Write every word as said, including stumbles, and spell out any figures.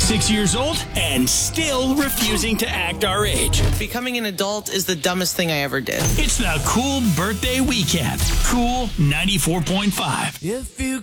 twenty-six years old and still refusing to act our age. Becoming an adult is the dumbest thing I ever did. It's the Cool Birthday Weekend. Cool ninety-four point five. If you